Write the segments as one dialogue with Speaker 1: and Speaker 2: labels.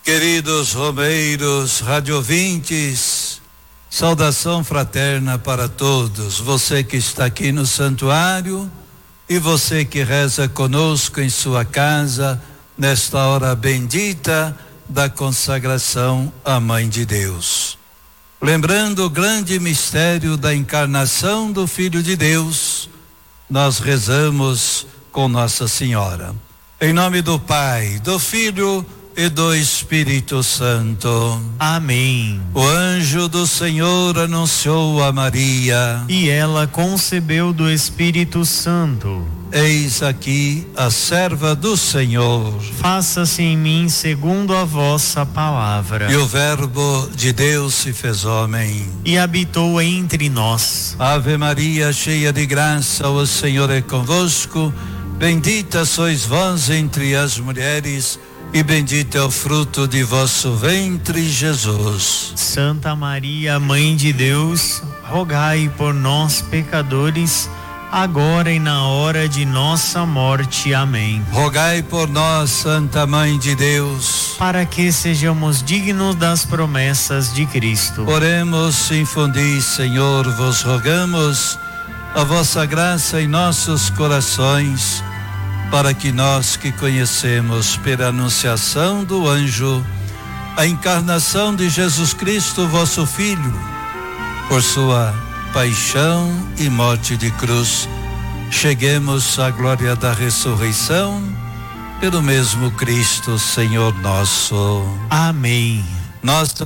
Speaker 1: Queridos romeiros, radiovintes, saudação fraterna para todos. Você que está aqui no santuário e você que reza conosco em sua casa, nesta hora bendita da consagração à Mãe de Deus. Lembrando o grande mistério da encarnação do Filho de Deus, nós rezamos com Nossa Senhora. Em nome do Pai, do Filho e do Espírito Santo.
Speaker 2: Amém.
Speaker 1: O anjo do Senhor anunciou a Maria,
Speaker 2: e ela concebeu do Espírito Santo.
Speaker 1: Eis aqui a serva do Senhor.
Speaker 2: Faça-se em mim segundo a vossa palavra.
Speaker 1: E o Verbo de Deus se fez homem
Speaker 2: e habitou entre nós.
Speaker 1: Ave Maria, cheia de graça, o Senhor é convosco. Bendita sois vós entre as mulheres, e bendito é o fruto de vosso ventre, Jesus.
Speaker 2: Santa Maria, Mãe de Deus, rogai por nós, pecadores, agora e na hora de nossa morte. Amém.
Speaker 1: Rogai por nós, Santa Mãe de Deus,
Speaker 2: para que sejamos dignos das promessas de Cristo.
Speaker 1: Oremos, infundi, Senhor, vos rogamos a vossa graça em nossos corações, para que nós que conhecemos pela anunciação do anjo a encarnação de Jesus Cristo, vosso Filho, por sua paixão e morte de cruz, cheguemos à glória da ressurreição, pelo mesmo Cristo, Senhor nosso.
Speaker 2: Amém.
Speaker 1: Nossa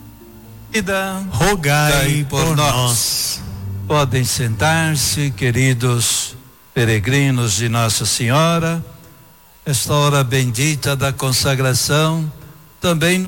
Speaker 1: Senhora,
Speaker 2: rogai por nós.
Speaker 1: Podem sentar-se, queridos peregrinos de Nossa Senhora, esta hora bendita da consagração, também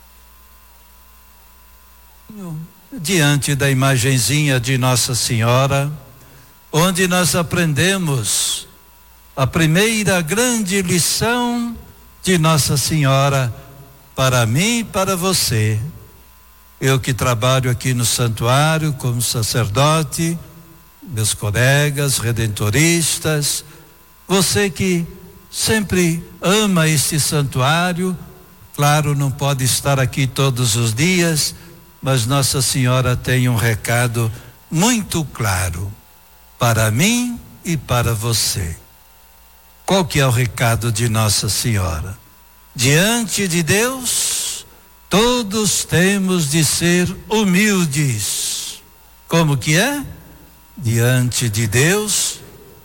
Speaker 1: diante da imagenzinha de Nossa Senhora, onde nós aprendemos a primeira grande lição de Nossa Senhora para mim e para você. Eu que trabalho aqui no santuário como sacerdote, meus colegas redentoristas, você que sempre ama este santuário, claro, não pode estar aqui todos os dias, mas Nossa Senhora tem um recado muito claro para mim e para você. Qual que é o recado de Nossa Senhora? Diante de Deus, todos temos de ser humildes. Como que é? Diante de Deus,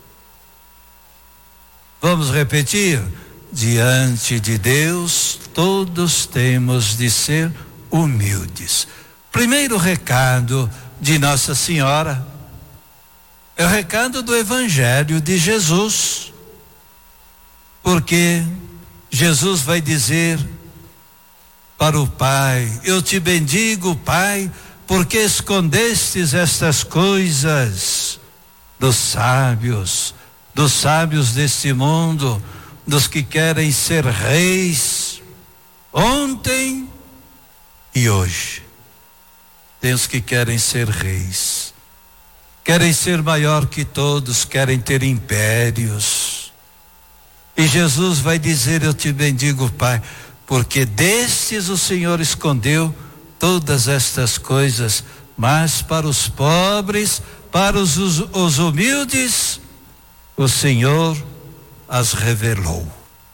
Speaker 1: vamos repetir, diante de Deus todos temos de ser humildes. Primeiro recado de Nossa Senhora é o recado do Evangelho de Jesus, porque Jesus vai dizer para o Pai: eu te bendigo, Pai, porque escondestes estas coisas dos sábios deste mundo, dos que querem ser reis, ontem e hoje. Tem os que querem ser reis, querem ser maior que todos, querem ter impérios. E Jesus vai dizer: eu te bendigo, Pai, porque destes o Senhor escondeu todas estas coisas, mas para os pobres, para os humildes, o Senhor as revelou.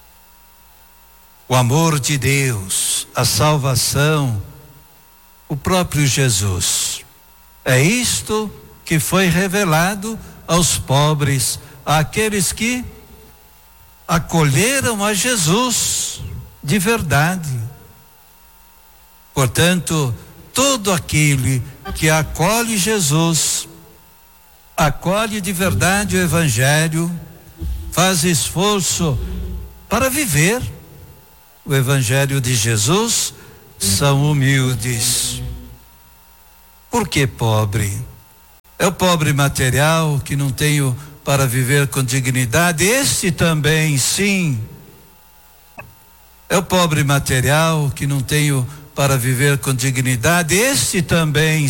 Speaker 1: O amor de Deus, a salvação, o próprio Jesus. É isto que foi revelado aos pobres, àqueles que acolheram a Jesus de verdade. Portanto, todo aquele que acolhe Jesus, acolhe de verdade o Evangelho, faz esforço para viver o Evangelho de Jesus, são humildes. Por que pobre? É o pobre material que não tem para viver com dignidade. Este também, sim. É o pobre material que não tem para viver com dignidade. Este também,